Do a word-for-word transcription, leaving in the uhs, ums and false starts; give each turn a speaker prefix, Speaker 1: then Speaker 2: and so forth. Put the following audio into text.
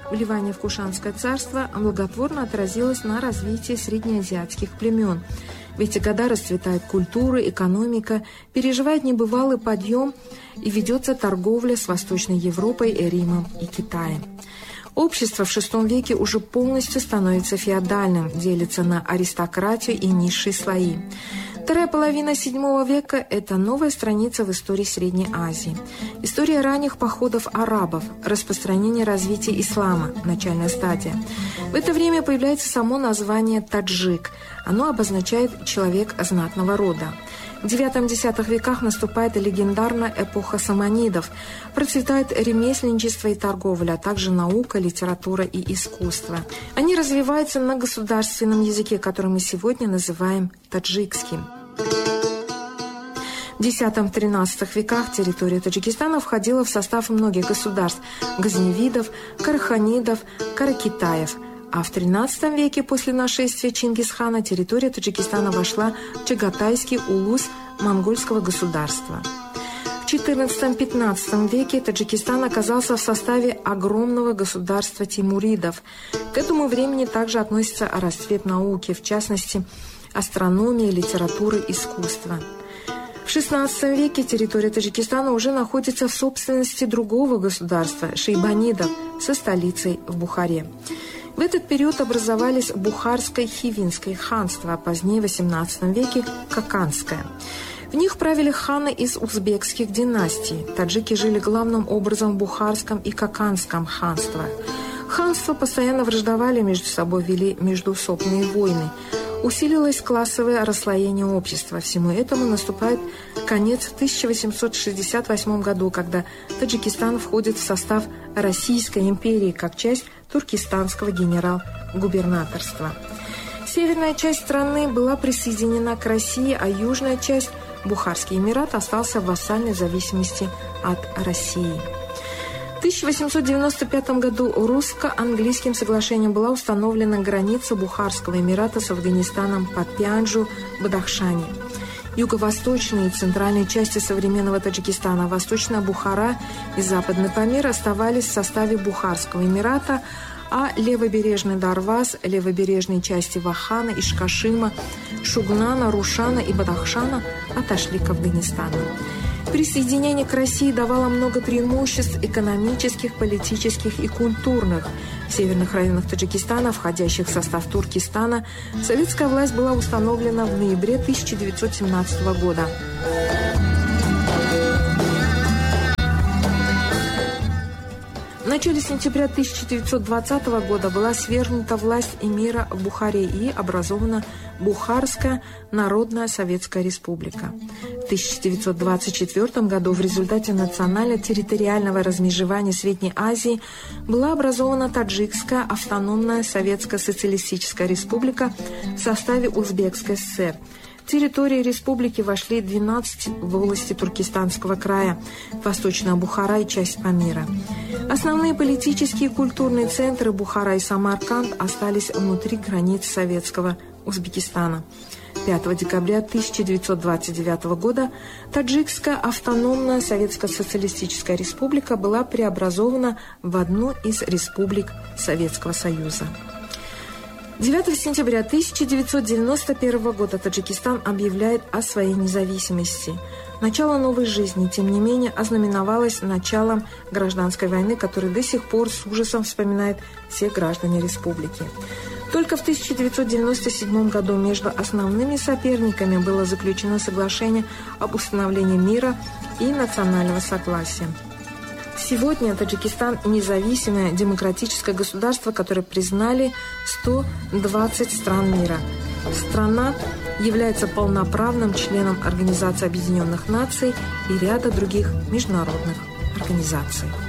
Speaker 1: Вливание в Кушанское царство благотворно отразилось на развитии среднеазиатских племен. В эти годы расцветает культура, экономика, переживает небывалый подъем и ведется торговля с Восточной Европой, Римом и Китаем. Общество в шестом веке уже полностью становится феодальным, делится на аристократию и низшие слои. Вторая половина седьмого века – это новая страница в истории Средней Азии. История ранних походов арабов, распространение развития ислама, начальная стадия. В это время появляется само название «таджик». Оно обозначает «человек знатного рода». В девятом-десятом веках наступает легендарная эпоха саманидов. Процветает ремесленничество и торговля, а также наука, литература и искусство. Они развиваются на государственном языке, который мы сегодня называем таджикским. В десятом-тринадцатом веках территория Таджикистана входила в состав многих государств – газневидов, караханидов, каракитаев. А в тринадцатом веке после нашествия Чингисхана территория Таджикистана вошла в Чагатайский улус монгольского государства. В четырнадцатом-пятнадцатом веке Таджикистан оказался в составе огромного государства тимуридов. К этому времени также относится расцвет науки, в частности, астрономии, литературы, искусства. В шестнадцатом веке территория Таджикистана уже находится в собственности другого государства – шейбанидов, со столицей в Бухаре. В этот период образовались Бухарское и Хивинское ханство, а позднее в восемнадцатом веке – Каканское. В них правили ханы из узбекских династий. Таджики жили главным образом в Бухарском и Каканском ханствах. Ханства постоянно враждовали между собой, вели междуусобные войны. Усилилось классовое расслоение общества. Всему этому наступает конец в тысяча восемьсот шестьдесят восьмом году, когда Таджикистан входит в состав Российской империи как часть туркестанского генерал-губернаторства. Северная часть страны была присоединена к России, а южная часть, Бухарский Эмират, остался в вассальной зависимости от России. В тысяча восемьсот девяносто пятом году русско-английским соглашением была установлена граница Бухарского Эмирата с Афганистаном по Пянджу, Бадахшане. Юго-восточные и центральные части современного Таджикистана, Восточная Бухара и Западный Памир оставались в составе Бухарского Эмирата, а левобережный Дарваз, левобережные части Вахана, Ишкашима, Шугнана, Рушана и Бадахшана отошли к Афганистану. Присоединение к России давало много преимуществ экономических, политических и культурных. В северных районах Таджикистана, входящих в состав Туркестана, советская власть была установлена в ноябре тысяча девятьсот семнадцатого года. В начале сентября тысяча девятьсот двадцатого года была свергнута власть эмира в Бухаре и образована Бухарская Народная Советская Республика. В тысяча девятьсот двадцать четвёртом году в результате национально-территориального размежевания Средней Азии была образована Таджикская автономная Советская Социалистическая Республика в составе Узбекской ССР. В территории республики вошли двенадцать волостей Туркестанского края, Восточная Бухара и часть Памира. Основные политические и культурные центры Бухара и Самарканд остались внутри границ советского Узбекистана. пятого декабря тысяча девятьсот двадцать девятого года Таджикская автономная Советская Социалистическая Республика была преобразована в одну из республик Советского Союза. девятого сентября тысяча девятьсот девяносто первого года Таджикистан объявляет о своей независимости. Начало новой жизни, тем не менее, ознаменовалось началом гражданской войны, которую до сих пор с ужасом вспоминают все граждане республики. Только в тысяча девятьсот девяносто седьмом году между основными соперниками было заключено соглашение об установлении мира и национального согласия. Сегодня Таджикистан – независимое демократическое государство, которое признали сто двадцать стран мира. Страна является полноправным членом Организации Объединенных Наций и ряда других международных организаций.